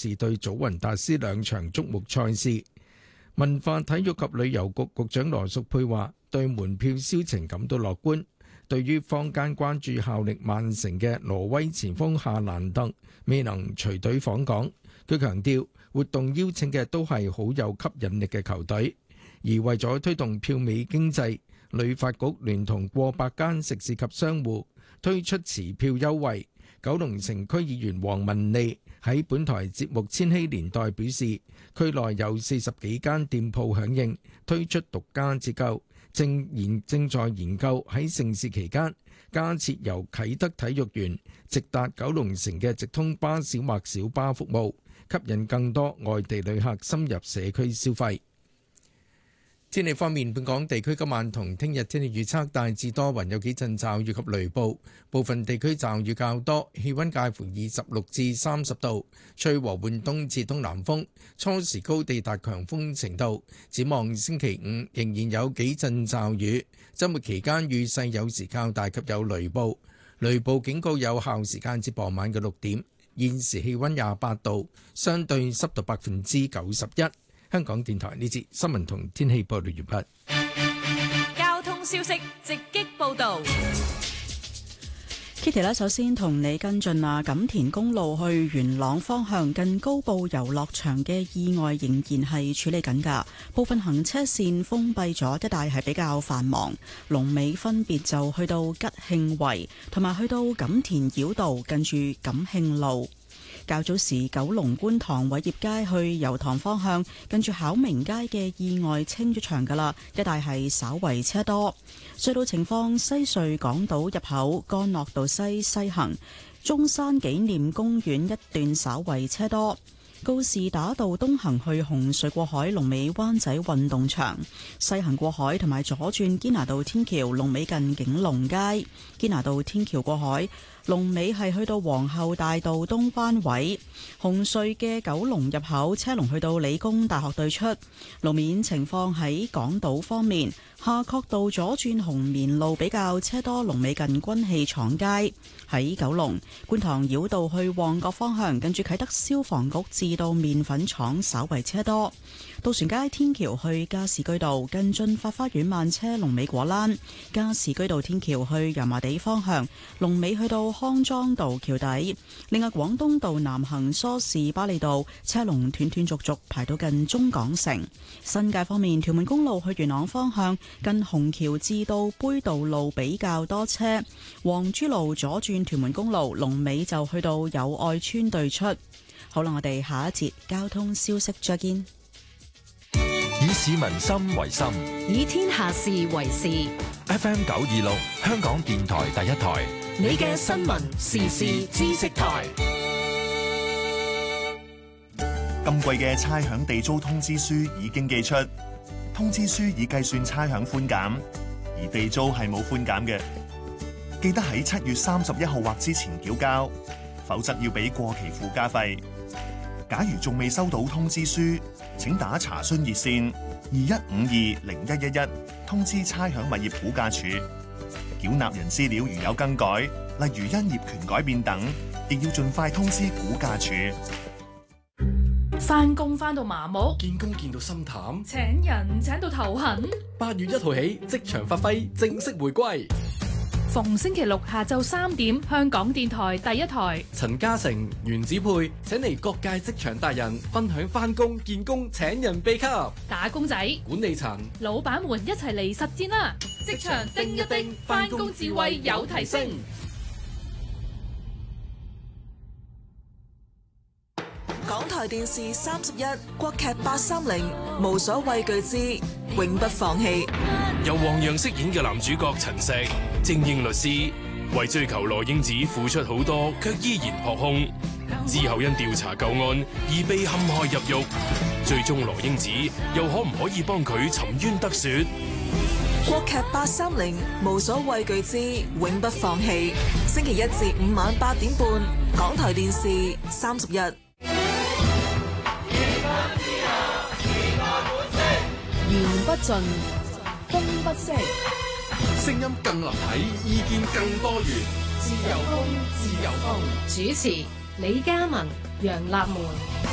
士對祖雲達斯兩場矚目賽事。文化體育及旅遊局局長羅淑佩話：對門票銷情感到樂觀。對於坊間關注效力曼城嘅挪威前鋒夏蘭特未能隨隊訪港，佢強調活動邀請嘅都係好有吸引力嘅球隊，而為咗推動票尾經濟，旅發局聯同過百間食肆及商戶推出持票優惠。九龍城區議員黃文利喺本台節目《千禧年代》表示，區內有40幾間店鋪響應推出獨家折扣。正在研究喺盛事期間加設由啟德體育園直達九龍城嘅直通巴士或小巴服務，吸引更多外地旅客深入社區消費。天氣方面，本港地區今晚同聽日天氣預測大致多雲，有幾陣驟雨及雷暴，部分地區驟雨較多，氣溫介乎26至30度，吹和緩東至東南風，初時高地達強風程度。展望星期五仍然有幾陣驟雨，週末期間雨勢有時較大及有雷暴，雷暴警告有效時間至傍晚嘅6點。現時氣溫28度，相對濕度91%。香港電台呢節新聞同天氣報道完畢。 交通消息直擊報道。 Kitty 咧，首先同你跟進啊，錦田公路去元朗方向近高埗遊樂場嘅意外仍然係處理緊㗎，部分行車線封閉咗，一帶係比較繁忙。龍尾分別就去到吉慶圍同埋去到錦田繞道近住錦慶路。較早時，九龍觀塘偉業街去油塘方向，跟住巧明街嘅意外清咗場㗎喇，一帶係稍為車多。隧道情況：西隧港島入口干諾道西行，中山紀念公園一段稍為車多。告士打道東行去紅隧過海，龍尾灣仔運動場；西行過海同埋左轉堅拿道天橋，龍尾近景隆街。堅拿道天橋過海，龍尾係去到皇后大道東彎位。紅隧嘅九龍入口車龍去到理工大學對出。路面情況喺港島方面，夏慤道左轉紅棉路比較車多，龍尾近軍器廠街。喺九龍觀塘繞道去旺角方向，近住啟德消防局至到麵粉廠稍為車多。渡船街天橋去加士居道近駿發花園慢車，龍尾果欄。加士居道天橋去油麻地方向，龍尾去到康莊道橋底。另外，廣東道南行梳士巴利道車龍斷斷續續排到近中港城。新界方面，屯門公路去元朗方向近紅橋至到杯渡路比較多車。黃珠路左轉屯門公路，龍尾就去到友愛村對出。好啦，我哋下一節交通消息再見。 以市民心為心， 以天下事為事。 FM 926，香港電台第一台， 你嘅新聞時事知識台。 今季嘅差餉地租通知書已經寄出，通知書已計算差餉寬減，而地租係冇寬減嘅。記得喺7月31號或之前繳交，否則要俾過期附加費。假如仲未收到通知書，請打查詢熱線21520111通知差餉物業估價署。繳納人資料如有更改，例如因業權改變等，亦要盡快通知估價署。 返工返到麻木， 見工見到心淡， 請人請到頭痕。 8月1號起，職場發揮正式回歸。 逢星期六下晝3點，香港電台第一台， 陳嘉誠、袁子佩請嚟各界職場達人分享返工、見工、請人秘笈。 打工仔、 管理層、 老闆們一齊嚟實戰啦！職場叮一叮，返工智慧有提升。 港台電視31國劇830，無所畏懼之永不放棄。 由黃洋飾演嘅男主角陳碩，精英律師，為追求羅英子付出好多，卻依然撲空。之後因調查舊案而被陷害入獄，最終羅英子又可唔可以幫佢沉冤得雪？ 國劇830，無所畏懼之永不放棄。星期1至5晚8點半，港台電視31。 言不盡，風不息， 聲音更立體，意見更多元。 自由風，自由風。主持：李嘉文、楊立門。